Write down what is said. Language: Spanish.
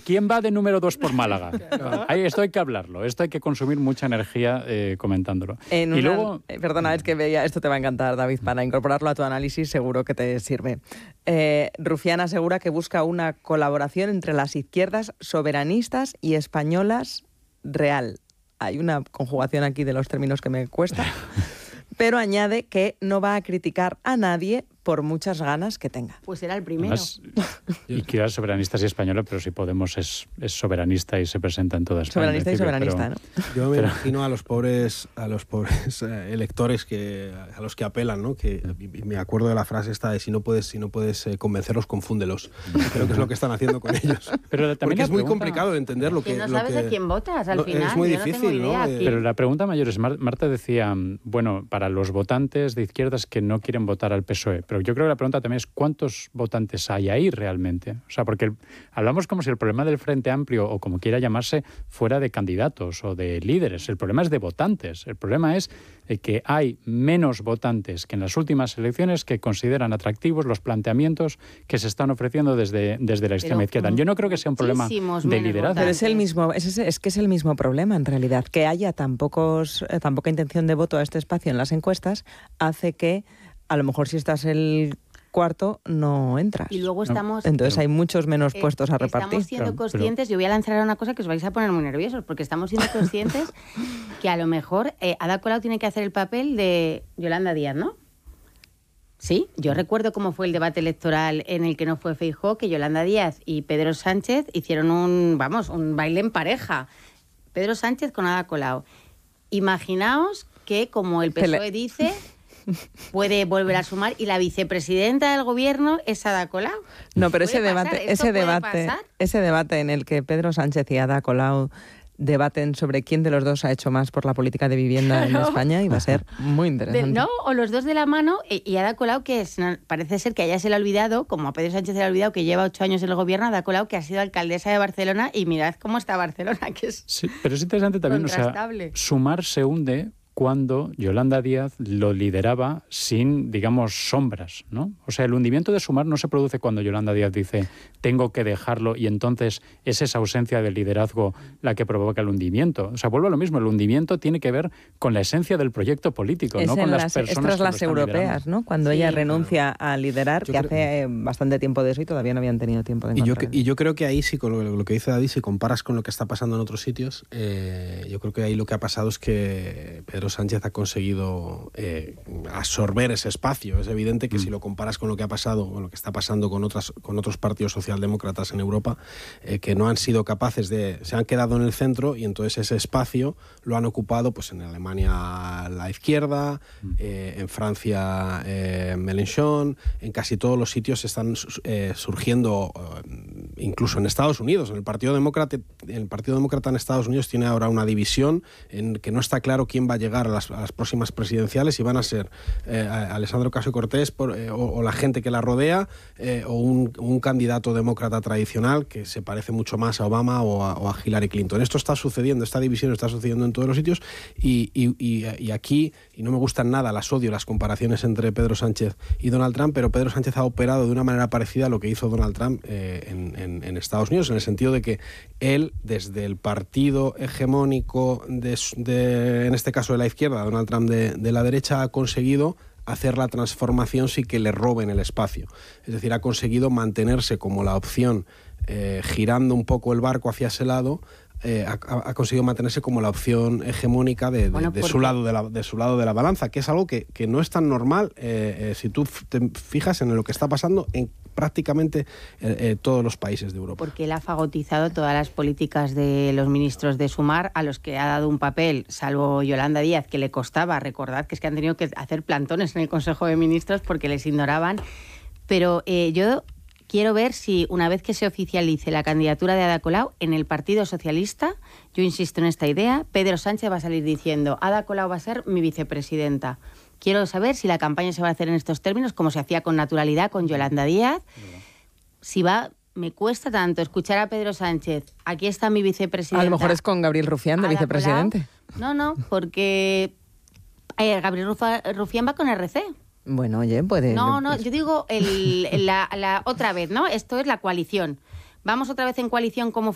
¿quién va de número 2 por Málaga? Esto hay que hablarlo, esto hay que consumir mucha energía comentándolo. Luego... Perdona, es que veía, esto te va a encantar, David, para incorporarlo a tu análisis seguro que te sirve. Rufián asegura que busca una colaboración entre las izquierdas soberanistas y españolas real. Hay una conjugación aquí de los términos que me cuesta, pero añade que no va a criticar a nadie por muchas ganas que tenga. Pues será el primero. Además, izquierdas soberanistas y española, pero si Podemos es soberanista y se presenta en toda España. Soberanista y soberanista, ¿no? Yo me imagino a los pobres electores a los que apelan, ¿no? Que me acuerdo de la frase esta de si no puedes convencerlos, confúndelos. Creo que es lo que están haciendo con ellos. Pero porque es muy complicado de entender lo que... no sabes a quién votas al final. Es muy difícil, ¿no? Pero la pregunta mayor es, Marta decía, bueno, para los votantes de izquierdas que no quieren votar al PSOE, pero yo creo que la pregunta también es ¿cuántos votantes hay ahí realmente? O sea, porque hablamos como si el problema del Frente Amplio, o como quiera llamarse, fuera de candidatos o de líderes. El problema es de votantes. El problema es que hay menos votantes que en las últimas elecciones que consideran atractivos los planteamientos que se están ofreciendo desde la extrema izquierda. Yo no creo que sea un problema de liderazgo. Pero es que es el mismo problema, en realidad. Que haya tan poca intención de voto a este espacio en las encuestas hace que a lo mejor si estás el cuarto no entras. Y luego estamos... Entonces hay muchos menos puestos a repartir. Estamos siendo conscientes, yo voy a lanzar una cosa que os vais a poner muy nerviosos, porque estamos siendo conscientes que a lo mejor Ada Colau tiene que hacer el papel de Yolanda Díaz, ¿no? Sí, yo recuerdo cómo fue el debate electoral en el que no fue Feijóo, que Yolanda Díaz y Pedro Sánchez hicieron un baile en pareja. Pedro Sánchez con Ada Colau. Imaginaos que, como el PSOE dice... puede volver a sumar y la vicepresidenta del gobierno es Ada Colau. No, pero ese debate en el que Pedro Sánchez y Ada Colau debaten sobre quién de los dos ha hecho más por la política de vivienda en España iba a ser muy interesante. O los dos de la mano, y Ada Colau, que parece ser que a ella se le ha olvidado, como a Pedro Sánchez se le ha olvidado que lleva 8 años en el gobierno, Ada Colau, que ha sido alcaldesa de Barcelona, y mirad cómo está Barcelona, que es sí, pero es interesante también, Sumar se hunde cuando Yolanda Díaz lo lideraba sin, digamos, sombras, ¿no? O sea, el hundimiento de Sumar no se produce cuando Yolanda Díaz dice tengo que dejarlo y entonces es esa ausencia de liderazgo la que provoca el hundimiento. O sea, vuelvo a lo mismo, el hundimiento tiene que ver con la esencia del proyecto político, no con las personas tras las europeas, ¿no? Cuando ella renuncia a liderar, hace bastante tiempo de eso y todavía no habían tenido tiempo de encontrar. Y yo creo que ahí sí, con lo que dice David, si comparas con lo que está pasando en otros sitios, yo creo que ahí lo que ha pasado es que Pedro Sánchez ha conseguido absorber ese espacio. Es evidente que si lo comparas con lo que ha pasado, con lo que está pasando con otros partidos socialdemócratas en Europa, que no han sido capaces se han quedado en el centro y entonces ese espacio lo han ocupado pues en Alemania la izquierda, en Francia Mélenchon, en casi todos los sitios están surgiendo, incluso en Estados Unidos, en el Partido Demócrata en Estados Unidos tiene ahora una división en que no está claro quién va a llegar a las próximas presidenciales, si van a ser Alexandria Ocasio-Cortez o la gente que la rodea, o un candidato demócrata tradicional que se parece mucho más a Obama o a Hillary Clinton. Esto está sucediendo, esta división está sucediendo en todos los sitios y aquí, y no me gustan nada, las comparaciones entre Pedro Sánchez y Donald Trump, pero Pedro Sánchez ha operado de una manera parecida a lo que hizo Donald Trump en Estados Unidos, en el sentido de que él, desde el partido hegemónico en este caso de la izquierda, Donald Trump de la derecha, ha conseguido hacer la transformación sin que le roben el espacio. Es decir, ha conseguido mantenerse como la opción, girando un poco el barco hacia ese lado, ha conseguido mantenerse como la opción hegemónica de su lado de la balanza, que es algo que no es tan normal si tú te fijas en lo que está pasando en prácticamente todos los países de Europa. Porque él ha fagotizado todas las políticas de los ministros de Sumar, a los que ha dado un papel, salvo Yolanda Díaz, que le costaba. Recordad que es que han tenido que hacer plantones en el Consejo de Ministros porque les ignoraban. Pero yo quiero ver si, una vez que se oficialice la candidatura de Ada Colau, en el Partido Socialista, yo insisto en esta idea, Pedro Sánchez va a salir diciendo Ada Colau va a ser mi vicepresidenta. Quiero saber si la campaña se va a hacer en estos términos, como se hacía con naturalidad con Yolanda Díaz. Me cuesta tanto escuchar a Pedro Sánchez, aquí está mi vicepresidenta. A lo mejor es con Gabriel Rufián de vicepresidente. No, porque Gabriel Rufián va con RC. Bueno, oye, puede... No, yo digo la otra vez, ¿no? Esto es la coalición. Vamos otra vez en coalición como